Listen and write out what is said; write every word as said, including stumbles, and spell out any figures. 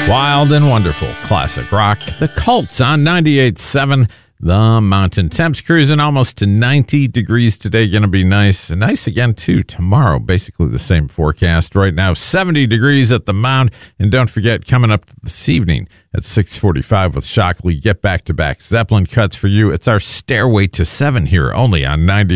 Wild and wonderful classic rock. The Cult on ninety-eight point seven The Mountain. Temps cruising almost to ninety degrees today. Going to be nice. Nice again, too, tomorrow. Basically the same forecast. Right now, seventy degrees at the Mound. And don't forget, coming up this evening at six forty-five with Shockley, get back-to-back Zeppelin cuts for you. It's our Stairway to Seven here, only on ninety.